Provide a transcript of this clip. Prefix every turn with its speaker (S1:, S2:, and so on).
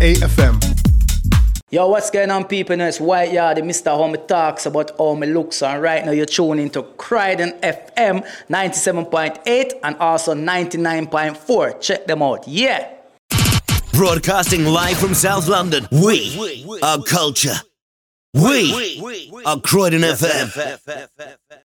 S1: FM.
S2: Yo, what's going on, people? It's White Yard, Mr. How me talks about how me looks. And right now you're tuning into Croydon FM 97.8 and also 99.4. Check them out. Yeah.
S3: Broadcasting live from South London. We are culture. We are Croydon FM.